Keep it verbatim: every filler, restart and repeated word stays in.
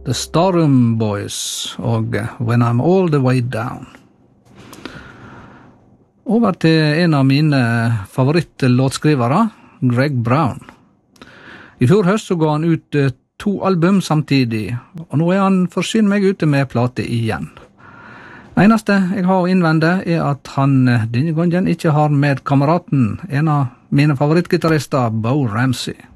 The Stardom Boys og When I'm All The Way Down. Over til en av mine favorittlåtskrivere, Greg Brown. I fjor høst så ga han ut to album samtidig, og nå er han forsyn meg ute med plate igjen. Eneste jeg har å innvende er at han denne gangen ikke har med kameraten, en av mine favorittgitarister, Bo Ramsey.